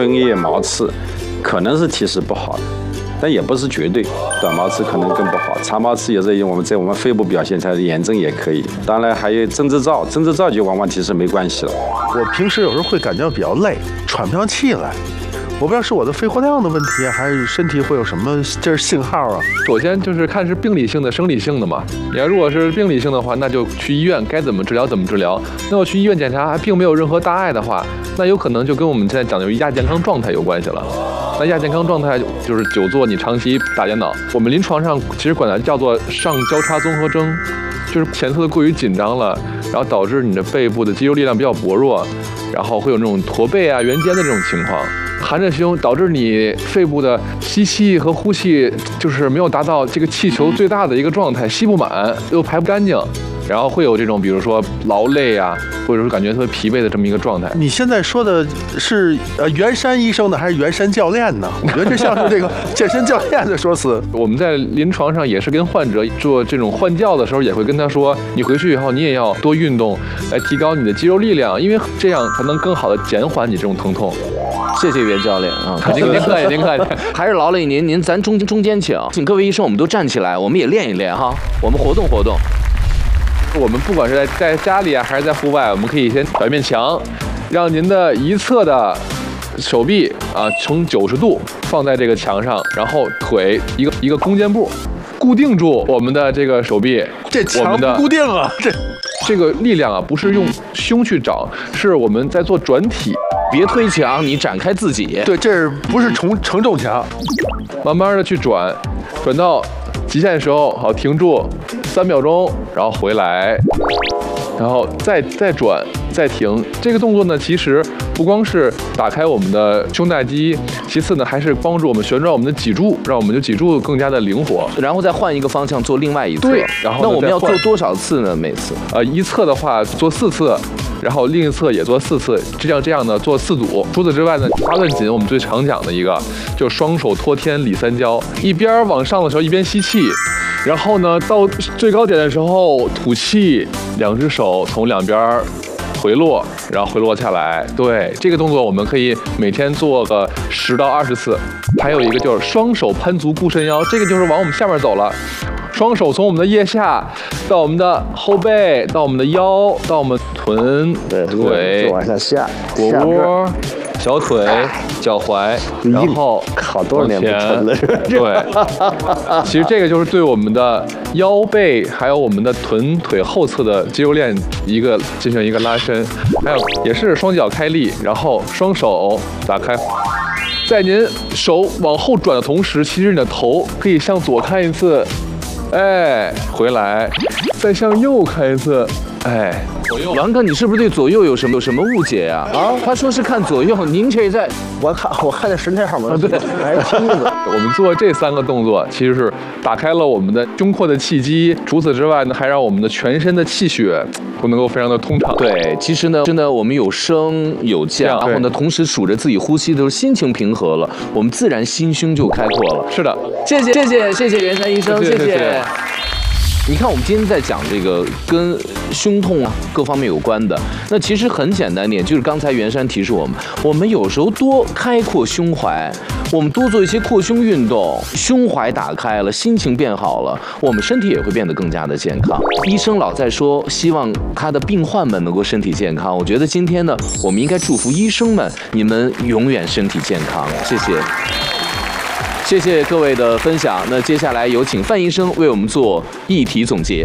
春叶毛刺，可能是体质不好的，但也不是绝对。短毛刺可能更不好，长毛刺也是我们肺部表现出来的炎症也可以。当然还有针织皂，针织皂就往往其实没关系了。 我平时有时候会感觉比较累，喘不上气来。我不知道是我的肺活量的问题，还是身体会有什么这是信号啊？ 首先就是看是病理性的、生理性的嘛。你要如果是病理性的话，那就去医院，该怎么治疗怎么治疗。那我去医院检查还并没有任何大碍的话，那有可能就跟我们现在讲究亚健康状态有关系了。那亚健康状态就是久坐你长期打电脑，我们临床上其实管它叫做上交叉综合征，就是前侧的过于紧张了，然后导致你的背部的肌肉力量比较薄弱，然后会有那种驼背啊、圆肩的这种情况。含着胸导致你肺部的吸气和呼气就是没有达到这个气球最大的一个状态，吸不满又排不干净，然后会有这种比如说劳累啊，或者是感觉特别疲惫的这么一个状态。 你现在说的是袁山医生呢，还是袁山教练呢？我觉得这像是这个健身教练的说辞。 我们在临床上也是跟患者做这种换教的时候，也会跟他说，你回去以后你也要多运动，来提高你的肌肉力量，因为这样才能更好的减缓你这种疼痛。 谢谢袁教练啊， 您客气，您客气， 还是劳累您咱中间请各位医生，我们都站起来，我们也练一练哈，我们活动活动。 我们不管是在家里啊，还是在户外，我们可以先找一面墙，让您的一侧的手臂啊呈90度放在这个墙上，然后腿一个弓箭步，固定住我们的这个手臂。 这墙不固定啊， 这个力量啊，不是用胸去找，是我们在做转体。 别推墙，你展开自己。 对，这不是承重墙？ 慢慢的去转到极限的时候，好停住3秒钟，然后回来，然后再转再停。这个动作呢，其实不光是打开我们的胸大肌，其次呢还是帮助我们旋转我们的脊柱，让我们的脊柱更加的灵活。 然后再换一个方向做另外一侧。 对，然后那我们要做多少次呢？每次？ 一侧的话做4次。然后另一侧也做4次，这样呢做4组。除此之外呢，8段锦我们最常讲的一个，就是双手托天理3交，一边往上的时候一边吸气，然后呢到最高点的时候吐气，2只手从两边回落，然后回落下来。对，这个动作我们可以每天做个10到20次。还有一个就是双手攀足固肾腰，这个就是往我们下面走了。双手从我们的腋下到我们的后背，到我们的腰，到我们臀、腿， 往下下， 腘窝、小腿、脚踝，然后好多年不抻了， 对，其实这个就是对我们的腰背还有我们的臀腿后侧的肌肉链进行一个拉伸，还有也是双脚开立，然后双手打开。在您手往后转的同时，其实你的头可以向左看一次，哎，回来，再向右看一次，哎，左右。 王哥，你是不是对左右有什么误解呀？啊，他说是看左右，您这在， 我看那神态上面， 对， 还是听着。 我们做这3个动作，其实是打开了我们的胸廓的气机，除此之外呢，还让我们的全身的气血都能够非常的通畅。 对，其实呢，真的我们有升有降，然后呢，同时数着自己呼吸的时候，心情平和了，我们自然心胸就开阔了。 是的， 谢谢袁山医生，谢谢。你看，我们今天在讲这个跟胸痛啊各方面有关的，那其实很简单点，就是刚才袁山提示我们有时候多开阔胸怀，我们多做一些扩胸运动，胸怀打开了，心情变好了，我们身体也会变得更加的健康。医生老在说，希望他的病患们能够身体健康。我觉得今天呢，我们应该祝福医生们，你们永远身体健康。谢谢。谢谢各位的分享。那接下来有请范医生为我们做议题总结。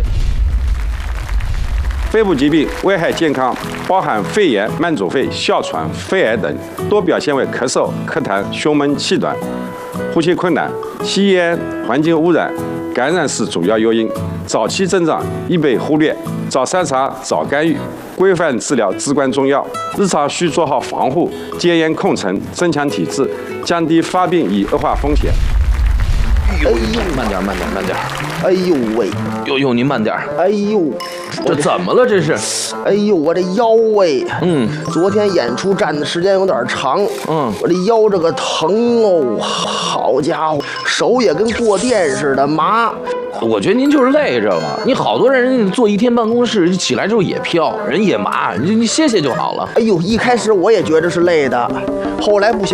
肺部疾病危害健康，包含肺炎、慢阻肺、哮喘、肺癌等，多表现为咳嗽、咳痰、胸闷、气短、呼吸困难。吸烟、环境污染、感染是主要诱因。早期症状易被忽略，早筛查、早干预，规范治疗至关重要。日常需做好防护，戒烟控尘，增强体质，降低发病与恶化风险。 哎呦， 慢点。 哎呦喂， 哟，您慢点。 哎呦， 这怎么了？这是？ 哎呦，我这腰喂，昨天演出站的时间有点长，我这腰这个疼哦，好家伙，手也跟过电似的麻。 我觉得您就是累着了。你好多人坐1天办公室，起来之后也飘，人也麻，你歇歇就好了。 哎呦，一开始我也觉得是累的，后来不行。